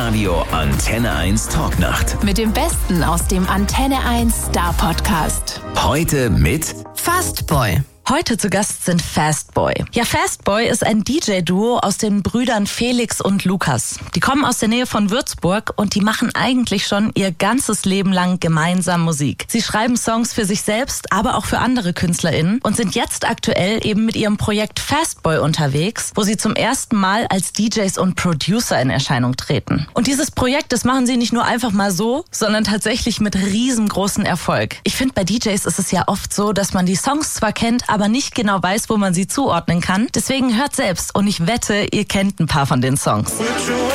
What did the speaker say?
Live-Radio Antenne 1 Talknacht. Mit dem Besten aus dem Antenne 1 Star Podcast. Heute mit Fastboy. Heute zu Gast sind Fastboy. Ja, Fastboy ist ein DJ-Duo aus den Brüdern Felix und Lukas. Die kommen aus der Nähe von Würzburg und die machen eigentlich schon ihr ganzes Leben lang gemeinsam Musik. Sie schreiben Songs für sich selbst, aber auch für andere KünstlerInnen und sind jetzt aktuell eben mit ihrem Projekt Fastboy unterwegs, wo sie zum ersten Mal als DJs und Producer in Erscheinung treten. Und dieses Projekt, das machen sie nicht nur einfach mal so, sondern tatsächlich mit riesengroßen Erfolg. Ich finde, bei DJs ist es ja oft so, dass man die Songs zwar kennt, aber nicht genau weiß, wo man sie zuordnen kann. Deswegen hört selbst und ich wette, ihr kennt ein paar von den Songs.